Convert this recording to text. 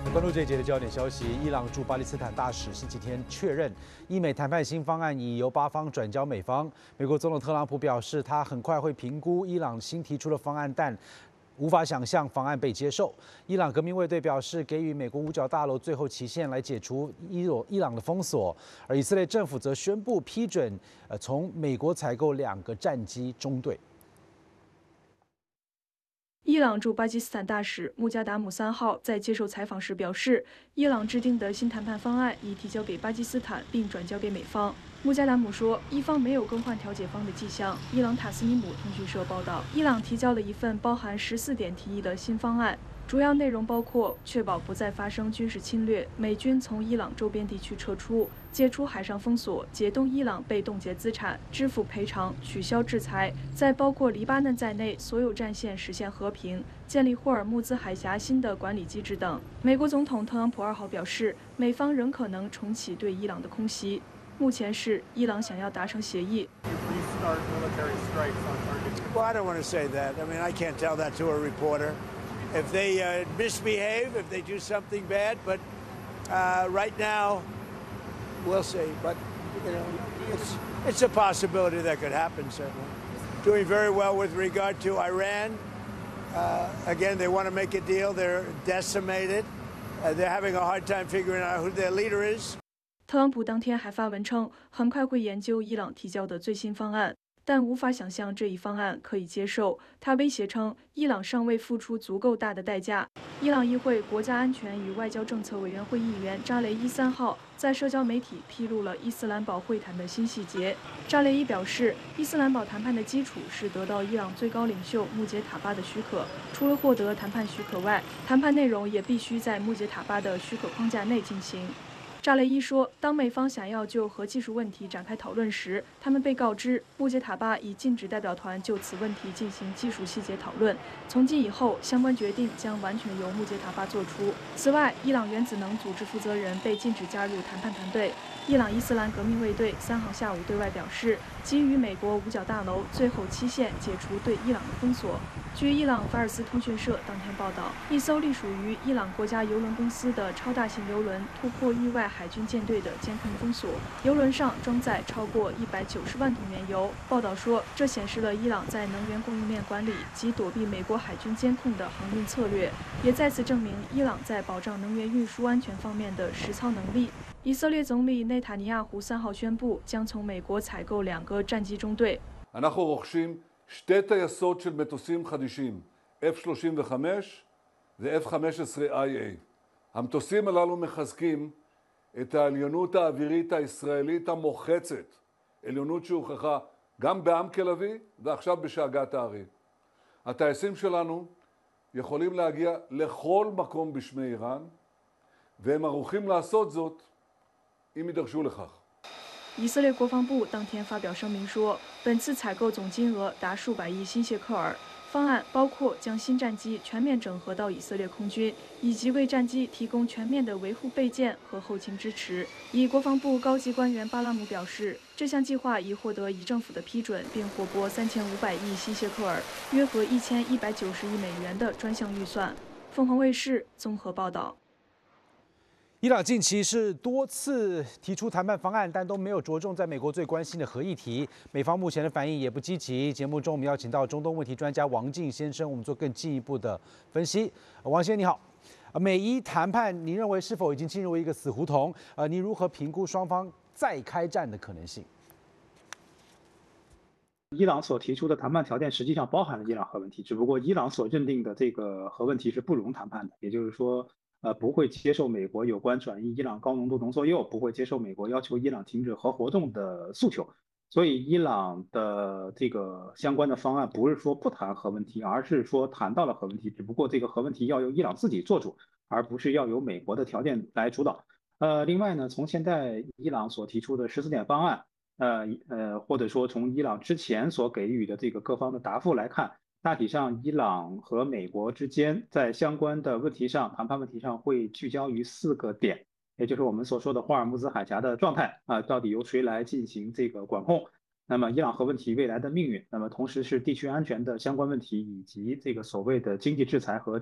关注这一节的焦点消息，伊朗驻巴基斯坦大使星期天确认，伊美谈判新方案已由巴方转交美方。美国总统特朗普表示，他很快会评估伊朗新提出的方案，但无法想象方案被接受。伊朗革命卫队表示，给予美国五角大楼最后期限来解除伊朗的封锁，而以色列政府则宣布批准从美国采购2个战机中队。 伊朗驻巴基斯坦大使穆加达姆3号在接受采访时表示，伊朗制定的新谈判方案已提交给巴基斯坦，并转交给美方。穆加达姆说，伊方没有更换调解方的迹象。伊朗塔斯尼姆通讯社报道，伊朗提交了一份包含14点提议的新方案。主要内容包括确保不再发生军事侵略、美军从伊朗周边地区撤出、解除海上封锁、解冻伊朗被冻结资产、支付赔偿、取消制裁，在包括黎巴嫩在内所有战线实现和平、建立霍尔木兹海峡新的管理机制等。美国总统特朗普2号表示，美方仍可能重启对伊朗的空袭。目前是伊朗想要达成协议。 Well, I don't want to say that. I mean, I can't tell that to a reporter. If they misbehave, if they do something bad, but right now, we'll see. But you know, it's a possibility that could happen. Certainly, doing very well with regard to Iran. Again, they want to make a deal. They're decimated. They're having a hard time figuring out who their leader is. 特朗普当天还发文称，很快会研究伊朗提交的最新方案。但无法想象这一方案可以接受。他威胁称，伊朗尚未付出足够大的代价。伊朗议会国家安全与外交政策委员会议员扎雷伊3号在社交媒体披露了伊斯兰堡会谈的新细节。扎雷伊表示，伊斯兰堡谈判的基础是得到伊朗最高领袖穆杰塔巴的许可。除了获得谈判许可外，谈判内容也必须在穆杰塔巴的许可框架内进行。扎雷伊说，当美方想要就核技术问题展开讨论时，他们被告知穆杰塔巴已禁止代表团就此问题进行技术细节讨论。从今以后，相关决定将完全由穆杰塔巴做出。此外，伊朗原子能组织负责人被禁止加入谈判团队。伊朗伊斯兰革命卫队3号下午对外表示，给予美国五角大楼最后期限解除对伊朗的封锁。据伊朗法尔斯通讯社当天报道，一艘隶属于伊朗国家邮轮公司的超大型邮轮突破意外海军舰队的监控封锁，邮轮上装载超过190万桶原油。报道说，这显示了伊朗在能源供应链管理及躲避美国海军监控的航运策略，也再次证明伊朗在保障能源运输安全方面的实操能力。以色列总理内塔尼亚胡3号宣布，将从美国采购2个战机中队。 שתי טייסות של מטוסים חדישים, F-35 ו-F-15IA. המטוסים הללו מחזקים את העליונות האווירית הישראלית המוחצת, עליונות שהוכחה גם בעם כלבי ועכשיו בשאגת הארי. הטייסים שלנו יכולים להגיע לכל מקום בשמי איראן, והם ערוכים לעשות זאת אם יידרשו לכך. 以色列国防部当天发表声明说，本次采购总金额达数百亿新谢克尔。方案包括将新战机全面整合到以色列空军，以及为战机提供全面的维护备件和后勤支持。以国防部高级官员巴拉姆表示，这项计划已获得以政府的批准，并获拨3500亿新谢克尔，约合1190亿美元的专项预算。凤凰卫视综合报道。 伊朗近期是多次提出谈判方案，但都没有着重在美国最关心的核议题。美方目前的反应也不积极。节目中我们邀请到中东问题专家王靖先生，我们做更进一步的分析。王先生你好，美伊谈判，你认为是否已经进入一个死胡同？你如何评估双方再开战的可能性？ 伊朗所提出的谈判条件实际上包含了伊朗核问题，只不过伊朗所认定的这个核问题是不容谈判的，也就是说。不会接受美国有关转移伊朗高浓度浓缩铀，不会接受美国要求伊朗停止核活动的诉求。所以，伊朗的这个相关的方案不是说不谈核问题，而是说谈到了核问题，只不过这个核问题要由伊朗自己做主，而不是要由美国的条件来主导。另外呢，从现在伊朗所提出的14点方案，或者说从伊朗之前所给予的这个各方的答复来看。大体上，伊朗和美国之间在相关的问题上，谈判问题上会聚焦于4个点，也就是我们所说的霍尔木兹海峡的状态啊，到底由谁来进行这个管控？那么伊朗核问题未来的命运，那么同时是地区安全的相关问题，以及这个所谓的经济制裁和